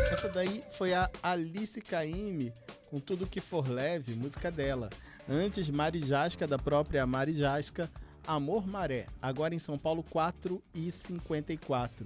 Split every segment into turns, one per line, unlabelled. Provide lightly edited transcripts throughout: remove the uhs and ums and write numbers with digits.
Essa daí foi a Alice Caymmi, com Tudo Que For Leve, música dela. Antes, Marijasca, da própria Marijasca, Amor Maré. Agora em São Paulo, 4h54.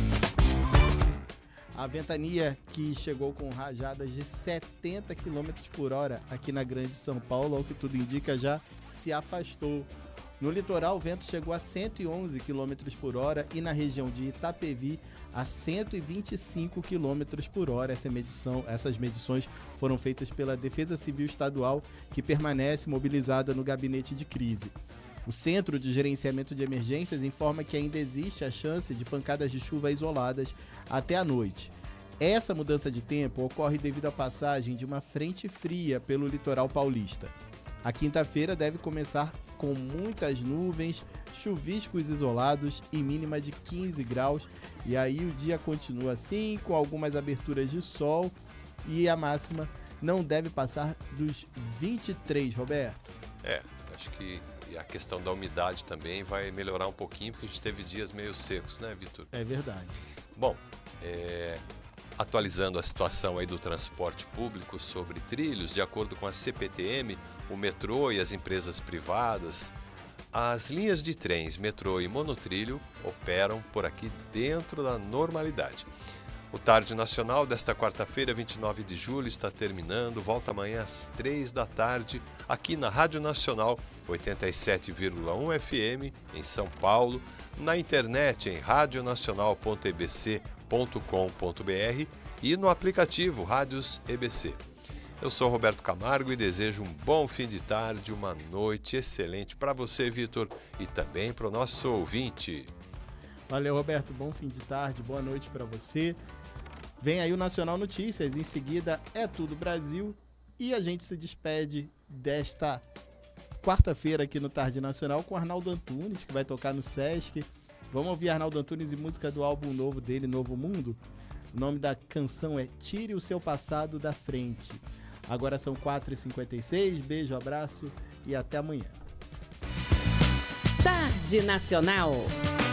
A ventania que chegou com rajadas de 70 km por hora aqui na Grande São Paulo, ao que tudo indica, já se afastou. No litoral, o vento chegou a 111 km por hora e na região de Itapevi a 125 km por hora. Essas medições foram feitas pela Defesa Civil Estadual, que permanece mobilizada no gabinete de crise. O Centro de Gerenciamento de Emergências informa que ainda existe a chance de pancadas de chuva isoladas até a noite. Essa mudança de tempo ocorre devido à passagem de uma frente fria pelo litoral paulista. A quinta-feira deve começar com muitas nuvens, chuviscos isolados e mínima de 15 graus. E aí o dia continua assim, com algumas aberturas de sol, e a máxima não deve passar dos 23, Roberto.
Acho que a questão da umidade também vai melhorar um pouquinho, porque a gente teve dias meio secos, né, Vitor?
É verdade.
Bom, atualizando a situação aí do transporte público sobre trilhos, de acordo com a CPTM, o metrô e as empresas privadas, as linhas de trens, metrô e monotrilho operam por aqui dentro da normalidade. O Tarde Nacional desta quarta-feira, 29 de julho, está terminando. Volta amanhã às 3 da tarde, aqui na Rádio Nacional 87,1 FM, em São Paulo, na internet em radionacional.ebc.com.br e no aplicativo Rádios EBC. Eu sou Roberto Camargo e desejo um bom fim de tarde, uma noite excelente para você, Vitor, e também para o nosso ouvinte.
Valeu, Roberto. Bom fim de tarde, boa noite para você. Vem aí o Nacional Notícias, em seguida é Tudo Brasil e a gente se despede desta quarta-feira aqui no Tarde Nacional com Arnaldo Antunes, que vai tocar no Sesc. Vamos ouvir Arnaldo Antunes e música do álbum novo dele, Novo Mundo. O nome da canção é Tire o Seu Passado da Frente. Agora são 4h56, beijo, abraço e até amanhã.
Tarde Nacional.